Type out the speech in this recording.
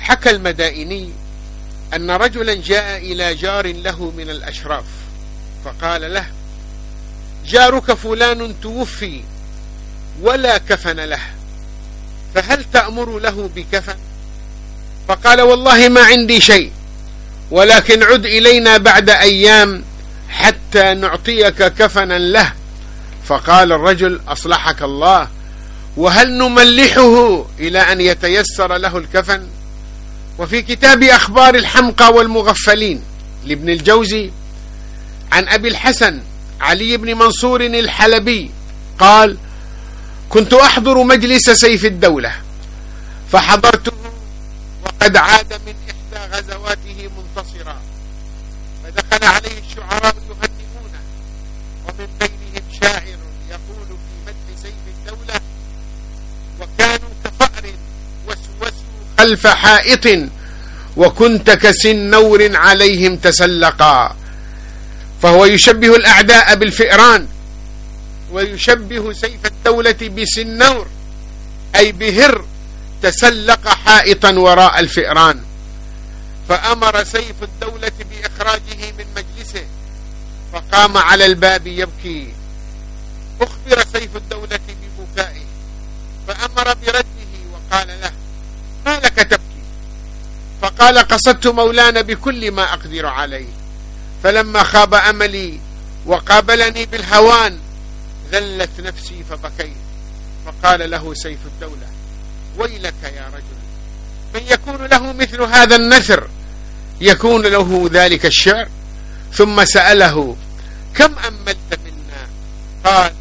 حكى المدائني أن رجلا جاء إلى جار له من الأشراف فقال له: جارك فلان توفي ولا كفن له، فهل تأمر له بكفن؟ فقال: والله ما عندي شيء، ولكن عد إلينا بعد أيام حتى نعطيك كفنا له. فقال الرجل: أصلحك الله، وهل نملحه إلى أن يتيسر له الكفن؟ وفي كتاب أخبار الحمقى والمغفلين لابن الجوزي عن أبي الحسن علي بن منصور الحلبي قال: كنت أحضر مجلس سيف الدولة فحضرته وقد عاد من إحدى غزواته منتصرا، فدخل عليه الشعراء يهنئونه، ومن بينهم شاعر يقول في مدح سيف الدولة: وكانوا كفأر وسوسوا خلف حائط، وكنت كسنور عليهم تسلقا. فهو يشبه الأعداء بالفئران، ويشبه سيف الدولة بسنور أي بهر تسلق حائطا وراء الفئران. فأمر سيف الدولة بإخراجه من مجلسه، فقام على الباب يبكي. أخبر سيف الدولة ببكائه فأمر برده وقال له: ما لك تبكي؟ فقال: قصدت مولانا بكل ما أقدر عليه، فلما خاب أملي وقابلني بالهوان ذلت نفسي فبكيت. فقال له سيف الدولة: ويلك يا رجل، من يكون له مثل هذا النثر يكون له ذلك الشعر؟ ثم سأله: كم أملت منا؟ قال: